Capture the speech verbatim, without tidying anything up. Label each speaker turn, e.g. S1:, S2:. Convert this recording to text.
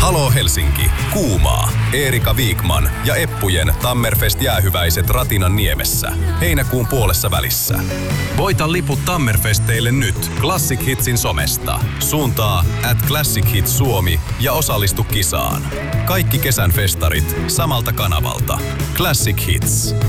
S1: Halo Helsinki, Kuumaa, Eerika Viikman ja Eppujen Tammerfest-jäähyväiset Ratinan niemessä. Heinäkuun puolessa välissä. Voita liput Tammerfesteille nyt Classic Hitsin somesta. Suuntaa at Classic Hits Suomi ja osallistu kisaan. Kaikki kesän festarit samalta kanavalta. Classic Hits.